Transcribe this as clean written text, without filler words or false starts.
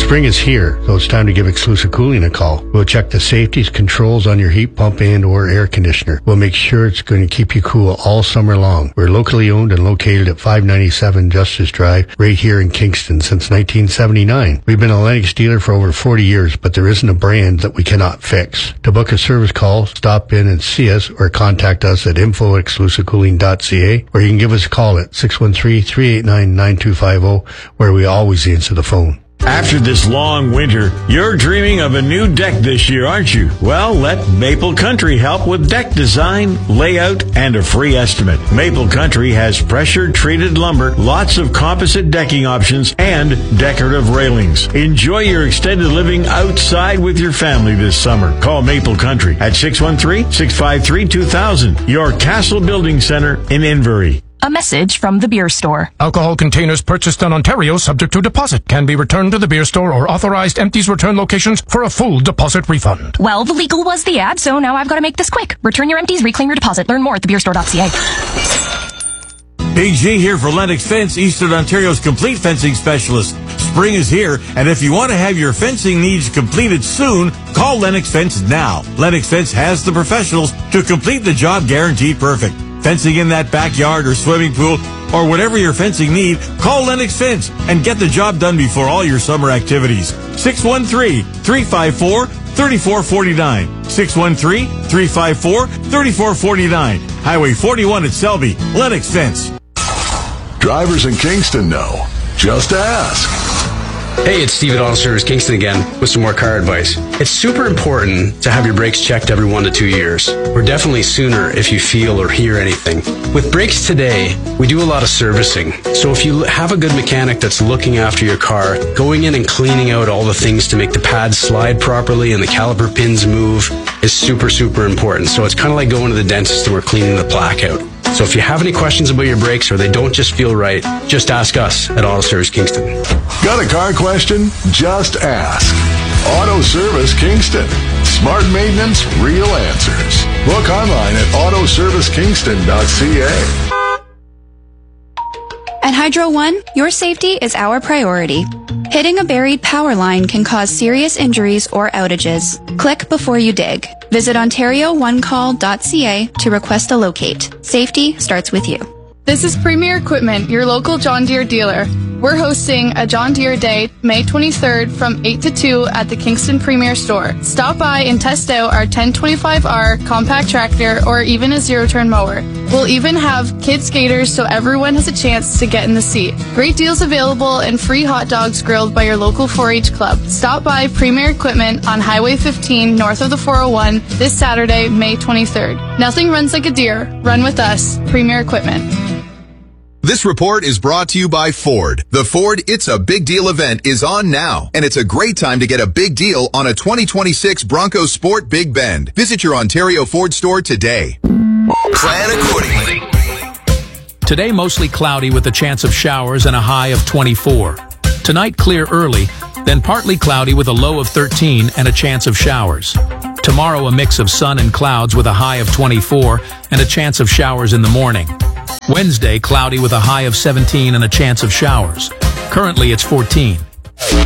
Spring is here, so it's time to give Exclusive Cooling a call. We'll check the safety controls on your heat pump and or air conditioner. We'll make sure it's going to keep you cool all summer long. We're locally owned and located at 597 Justice Drive, right here in Kingston since 1979. We've been a Lennox dealer for over 40 years, but there isn't a brand that we cannot fix. To book a service call, stop in and see us or contact us at info@exclusivecooling.ca, or you can give us a call at 613-389-9250, where we always answer the phone. After this long winter, you're dreaming of a new deck this year, aren't you? Well, let Maple Country help with deck design, layout, and a free estimate. Maple Country has pressure-treated lumber, lots of composite decking options, and decorative railings. Enjoy your extended living outside with your family this summer. Call Maple Country at 613-653-2000, your Castle Building Center in Inverie. A message from the beer store. Alcohol containers purchased in Ontario subject to deposit can be returned to the beer store or authorized empties return locations for a full deposit refund. Well, the legal was the ad, so now I've got to make this quick. Return your empties, reclaim your deposit. Learn more at thebeerstore.ca. Big G here for Lennox Fence, Eastern Ontario's complete fencing specialist. Spring is here, and if you want to have your fencing needs completed soon, call Lennox Fence now. Lennox Fence has the professionals to complete the job guaranteed perfect. Fencing in that backyard or swimming pool, or whatever your fencing need, call Lennox Fence and get the job done before all your summer activities. 613-354-3449. 613-354-3449. Highway 41 at Selby. Lennox Fence. Drivers in Kingston know. Just ask. Hey, it's Steve at Auto Service Kingston again with some more car advice. It's super important to have your brakes checked every 1 to 2 years, or definitely sooner if you feel or hear anything. With Brakes Today, we do a lot of servicing. So if you have a good mechanic that's looking after your car, going in and cleaning out all the things to make the pads slide properly and the caliper pins move is super, super important. So it's kind of like going to the dentist and we're cleaning the plaque out. So if you have any questions about your brakes or they don't just feel right, just ask us at Auto Service Kingston. Got a car question? Just ask. Auto Service Kingston. Smart maintenance, real answers. Book online at autoservicekingston.ca. At Hydro One, your safety is our priority. Hitting a buried power line can cause serious injuries or outages. Click before you dig. Visit OntarioOneCall.ca to request a locate. Safety starts with you. This is Premier Equipment, your local John Deere dealer. We're hosting a John Deere Day, May 23rd from 8 to 2 at the Kingston Premier Store. Stop by and test out our 1025R compact tractor or even a zero-turn mower. We'll even have kid skaters so everyone has a chance to get in the seat. Great deals available and free hot dogs grilled by your local 4-H club. Stop by Premier Equipment on Highway 15 north of the 401 this Saturday, May 23rd. Nothing runs like a Deere. Run with us. Premier Equipment. This report is brought to you by Ford. The Ford It's a Big Deal event is on now, and it's a great time to get a big deal on a 2026 Bronco Sport Big Bend. Visit your Ontario Ford store today. Plan accordingly. Today, mostly cloudy with a chance of showers and a high of 24. Tonight, clear early, then partly cloudy with a low of 13 and a chance of showers. Tomorrow, a mix of sun and clouds with a high of 24 and a chance of showers in the morning. Wednesday, cloudy with a high of 17 and a chance of showers. Currently, it's 14.